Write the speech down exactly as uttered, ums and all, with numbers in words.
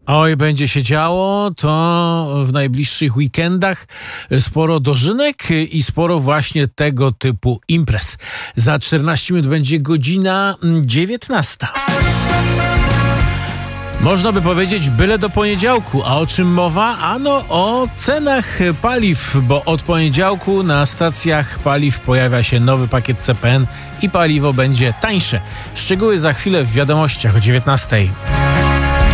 Oj, będzie się działo, to w najbliższych weekendach sporo dożynek i sporo właśnie tego typu imprez. Za czternaście minut będzie godzina dziewiętnasta. Można by powiedzieć byle do poniedziałku. A o czym mowa? Ano o cenach paliw, bo od poniedziałku na stacjach paliw pojawia się nowy pakiet C P N i paliwo będzie tańsze. Szczegóły za chwilę w wiadomościach o dziewiętnastej.